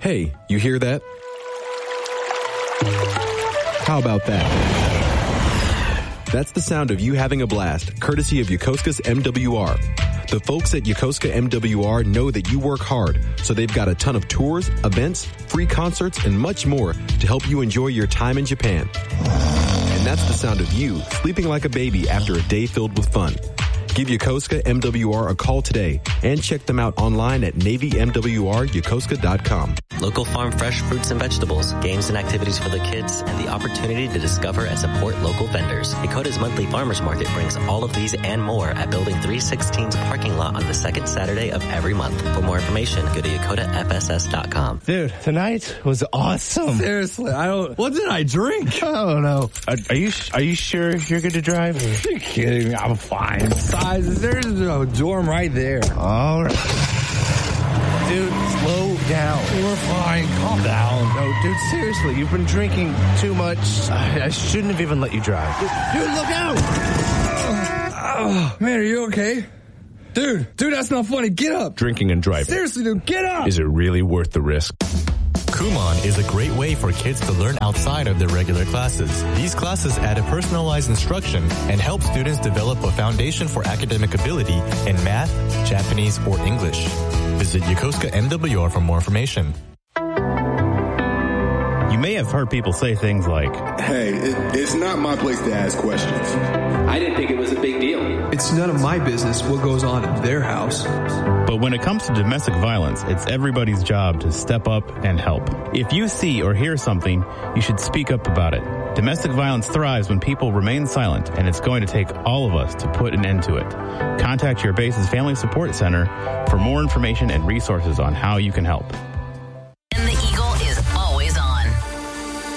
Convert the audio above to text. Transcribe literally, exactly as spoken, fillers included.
Hey, you hear that? How about that? That's the sound of you having a blast, courtesy of Yokosuka's M W R. The folks at Yokosuka M W R know that you work hard, so they've got a ton of tours, events, free concerts, and much more to help you enjoy your time in Japan. And that's the sound of you sleeping like a baby after a day filled with fun. Give Yokosuka M W R a call today and check them out online at navy m w r yokosuka dot com. Local farm fresh fruits and vegetables, games and activities for the kids, and the opportunity to discover and support local vendors. Yakota's monthly farmers market brings all of these and more at Building three sixteen's parking lot on the second Saturday of every month. For more information, go to yakota f s s dot com. Dude, tonight was awesome. Seriously, I don't. What did I drink? I don't know. Are, are you are you sure you're good to drive? Are you kidding me? I'm fine. Besides, there's a dorm right there. All right. Dude, slow down. We're fine. Calm down. No, dude, seriously, you've been drinking too much. I, I shouldn't have even let you drive. Dude, dude look out! Oh, man, are you okay? Dude, dude, that's not funny. Get up. Drinking and driving. Seriously, dude, get up. Is it really worth the risk? Kumon is a great way for kids to learn outside of their regular classes. These classes add a personalized instruction and help students develop a foundation for academic ability in math, Japanese, or English. Visit Yokosuka M W R for more information. You may have heard people say things like, hey, it, it's not my place to ask questions. I didn't think it was a big deal. It's none of my business what goes on in their house. But when it comes to domestic violence, it's everybody's job to step up and help. If you see or hear something, you should speak up about it. Domestic violence thrives when people remain silent, and it's going to take all of us to put an end to it. Contact your base's Family Support Center for more information and resources on how you can help.